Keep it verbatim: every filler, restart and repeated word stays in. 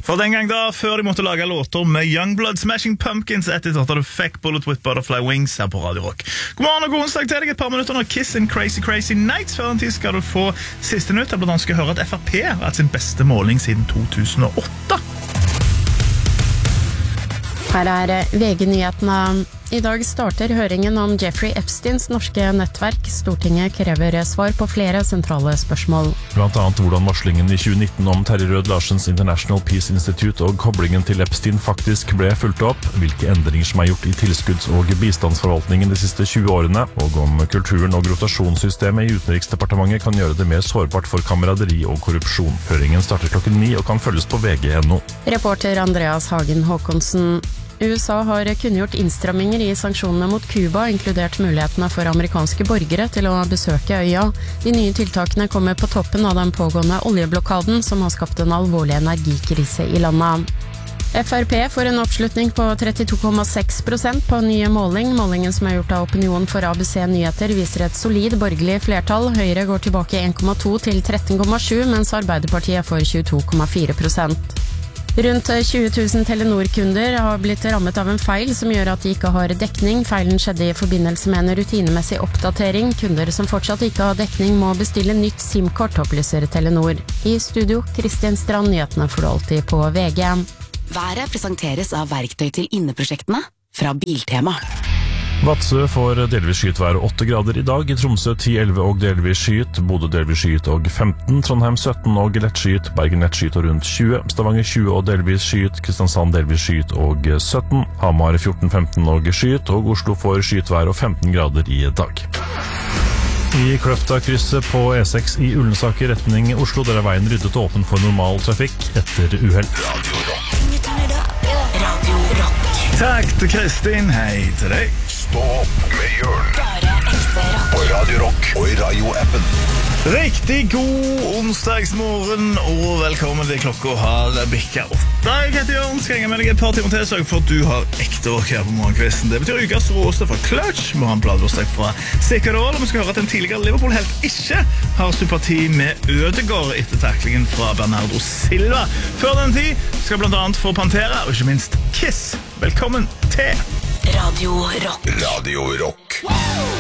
For den gang da, før de måtte lage låter med Youngblood, Smashing Pumpkins etter at du fikk Bullet with Butterfly Wings her på Radio Rock. God morgen og god onsdag til deg, et par minutter når Kiss and Crazy Crazy Nights. Før en tid skal du få siste nytt, der blant annet skal høre at F R P har hatt sin beste måling siden to tusen og åtte. Her er V G-nyhetene. I dag starter høringen om Jeffrey Epsteins norske nettverk. Stortinget krever svar på flere sentrale spørsmål. Blant annet hvordan varslingen i tjue nitten om Terje Rød Larsens International Peace Institute og koblingen til Epstein faktisk ble fulgt opp, hvilke endringer som er gjort i tilskudds- og bistandsforvaltningen de siste tjue årene, og om kulturen og rotasjonssystemet i Utenriksdepartementet kan gjøre det mer sårbart for kameraderi og korrupsjon. Høringen starter klokken ni og kan følges på V G punktum no. Reporter Andreas Hagen Håkonsen. U S A har kunngjort innstramminger i sanksjonene mot Cuba, inkludert mulighetene for amerikanske borgere til å besøke øya. De nye tiltakene kommer på toppen av den pågående oljeblokaden, som har skapt en alvorlig energikrise i landet. F R P får en oppslutning på trettito komma seks prosent på nye måling. Målingen som er gjort av Opinion for A B C Nyheter viser et solid borgerlig flertall. Høyre går tilbake en komma to til tretten komma sju, mens Arbeiderpartiet får tjueto komma fire prosent. Rundt tjue tusen Telenor-kunder har blitt rammet av en feil som gjør at de ikke har dekning. Feilen skjedde i forbindelse med en rutinemessig oppdatering. Kunder som fortsatt ikke har dekning må bestille nytt SIM-kort, opplyser Telenor. I studio, Kristin Strand, nyhetene får du alltid på V G. Været presenteres av verktøy til inneprosjektene fra Biltema. Vadsø får delvis skyet vær åtte grader i dag, i Tromsø ti elleve og delvis skyet, Bodø delvis skyet og femten, Trondheim sytten og lett skyet, Bergen lett skyet og rundt tjue, Stavanger tjue og delvis skyet, Kristiansand delvis skyet og sytten, Hamar fjorten femten og skyet, og Oslo får skyet vær og femten grader i dag. I Kløfta-krysset på E seks i Ullensaker retning Oslo, der er veien ryddet og åpen for normal trafikk etter uheld. Radio Rock. Takk til Kristin, hei til deg. Stå opp med Jørn Bare ekte rock. på Radio Rock og i Radio-appen. Riktig god onsdagsmorgen, og velkommen til klokka har bikket åtte. Jeg heter Jørn, skal henge med deg et par timer til, sørg for at du har ekte rock her på morgenkvisten. Det betyr ukas råste fra Clutch, vi har en pladebursdag fra Sikarol, og vi skal høre at en tidligere Liverpool-helt ikke har sympati med Ødegaard etter taklingen fra Bernardo Silva. Før den tid skal blant annet få Pantera, og ikke minst Kiss. Velkommen til Radio Rock. Radio Rock.